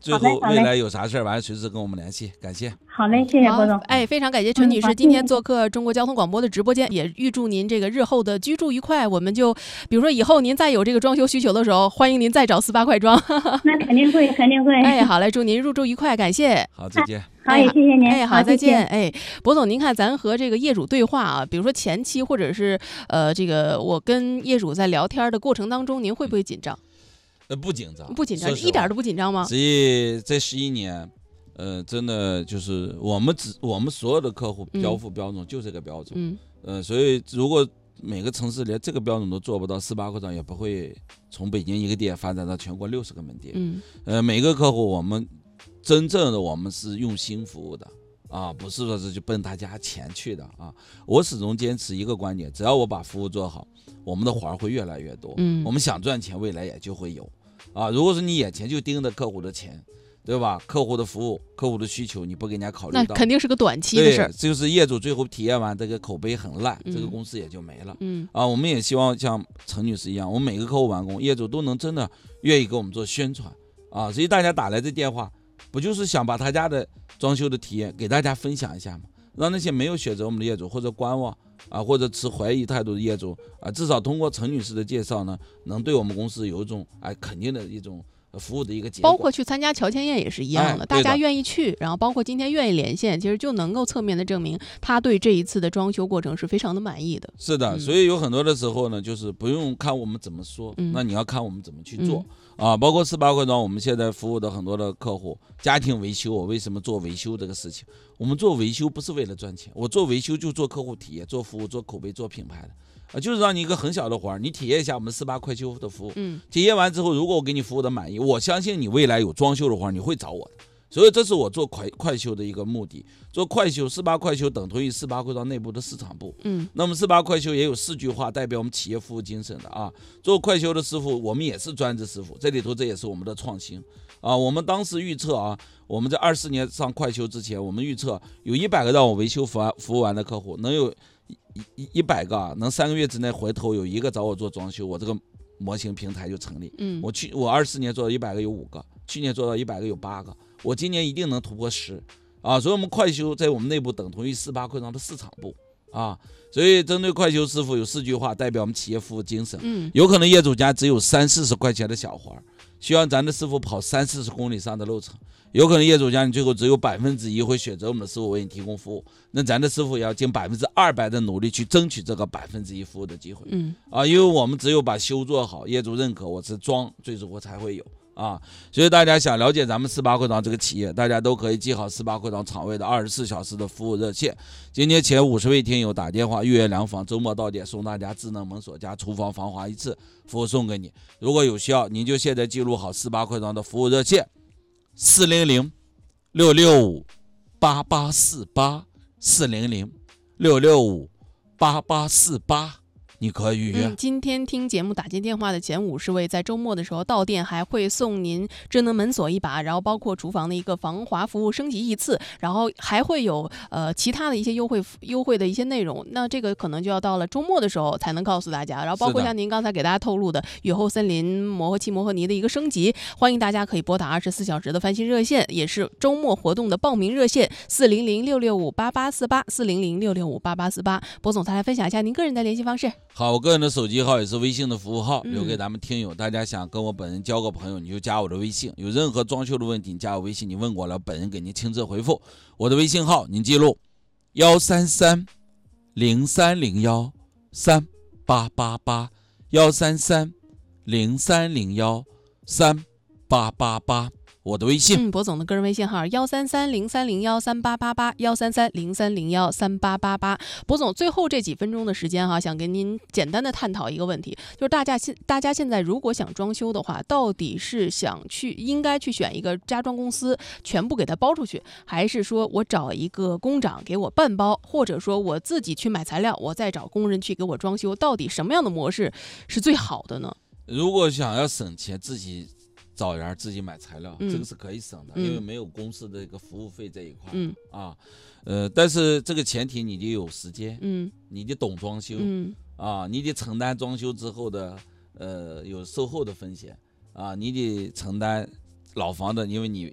最后未来有啥事儿，完了随时跟我们联系，感谢。 好嘞，谢谢郭总。 非常感谢陈女士今天做客中国交通广播的直播间，也预祝您这个日后的居住愉快。我们就比如说以后您再有这个装修需求的时候，欢迎您再找48块装。 那肯定会，肯定会。 好嘞，祝您入住愉快，感谢。 好，再见。 好，也谢谢您。 好，再见。博总，您看咱和这个业主对话啊，比如说前期或者是这个我跟业主在聊天的过程当中，您会不会紧张？ 不紧张， 不紧张，一点都不紧张吗？ 所以这11年，真的就是我们所有的客户交付标准就这个标准，所以如果每个城市连这个标准都做不到，48块装也不会从北京一个店发展到全国60个门店。每个客户我们真正的我们是用心服务的啊，不是说是就奔大家钱去的啊。我始终坚持一个观点，只要我把服务做好，我们的活儿会越来越多。我们想赚钱，未来也就会有啊。如果是你眼前就盯着客户的钱，对吧？客户的服务、客户的需求，你不给人家考虑到， 那肯定是个短期的事儿。 就是业主最后体验完这个口碑很烂，这个公司也就没了。我们也希望像陈女士一样，我们每个客户完工，业主都能真的愿意给我们做宣传啊。所以大家打来这电话，不就是想把他家的装修的体验给大家分享一下吗？让那些没有选择我们的业主，或者观望啊，或者持怀疑态度的业主啊，至少通过陈女士的介绍呢，能对我们公司有一种肯定的一种服务的一个结果。 包括去参加乔迁宴也是一样的，大家愿意去，然后包括今天愿意连线，其实就能够侧面的证明他对这一次的装修过程是非常的满意的。 是的，所以有很多的时候呢，就是不用看我们怎么说，那你要看我们怎么去做。包括48块装，我们现在服务的很多的客户，家庭维修，我为什么做维修这个事情？我们做维修不是为了赚钱，我做维修就做客户体验、做服务、做口碑、做品牌的，就是让你一个很小的活儿，你体验一下我们48块修的服务。体验完之后，如果我给你服务的满意，我相信你未来有装修的活儿，你会找我的。所以这是我做快修的一个目的。做快修，48块修等同于48块装内部的市场部。那么48块修也有4句话代表我们企业服务精神的啊。做快修的师傅，我们也是专职师傅，这里头这也是我们的创新啊。我们当时预测啊，我们在24年上快修之前，我们预测有100个让我维修服务完的客户，能有100个能3个月之内回头有1个找我做装修，我这个模型平台就成立。我24年做到100个有5个，去年做到100个有8个，我今年一定能突破10啊！所以我们快修在我们内部等同于48块装的市场部啊。所以针对快修师傅有4句话代表我们企业服务精神。有可能业主家只有30-40块钱的小活，需要咱的师傅跑30-40公里上的路程。有可能业主家你最后只有1%会选择我们的师傅为你提供服务，那咱的师傅也要尽200%的努力去争取这个1%服务的机会。因为我们只有把修做好，业主认可我是装，最终才会有啊。所以大家想了解咱们48块装这个企业，大家都可以记好48块装厂位的24小时的服务热线。今天前50位听友打电话预约量房，周末到点送大家智能门锁加厨房防滑一次服务送给你。如果有需要，您就现在记录好48块装的服务热线400-665-8848，400-665-8848，你可以预约。 今天听节目打进电话的前50位，在周末的时候到店还会送您智能门锁一把，然后包括厨房的一个防滑服务升级一次，然后还会有其他的一些优惠的一些内容。那这个可能就要到了周末的时候才能告诉大家。然后包括像您刚才给大家透露的雨后森林磨合漆磨合泥的一个升级，欢迎大家可以拨打24小时的翻新热线，也是周末活动的报名热线400-665-8848，400-665-8848。博总再来分享一下您个人的联系方式。 好，我个人的手机号也是微信的服务号，留给咱们听友。大家想跟我本人交个朋友，你就加我的微信。有任何装修的问题，你加我微信，你问我了，本人给您亲自回复。我的微信号您记录133-0301-3888，133-0301-3888，我的微信。 博总的个人微信号133-0301-3888，133-0301-3888。博总最后这几分钟的时间想跟您简单的探讨一个问题，就是大家现在如果想装修的话，到底是应该去选一个家装公司全部给它包出去，还是说我找一个工长给我半包，或者说我自己去买材料，我再找工人去给我装修，到底什么样的模式是最好的呢？ 如果想要省钱，自己找人自己买材料，这个是可以省的，因为没有公司的一个服务费这一块。但是这个前提你得有时间，你得懂装修，你得承担装修之后的有售后的风险，你得承担老房的，因为你